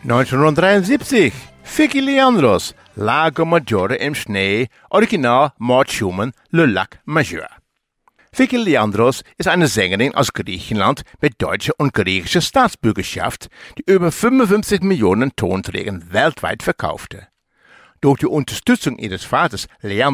1973, Vicky Leandros, Lago Maggiore im Schnee, Original Maud Schumann, Le Lac Majeur. Vicky Leandros ist eine Sängerin aus Griechenland mit deutscher und griechischer Staatsbürgerschaft, die über 55 Millionen Tonträger weltweit verkaufte. Durch die Unterstützung ihres Vaters Leandros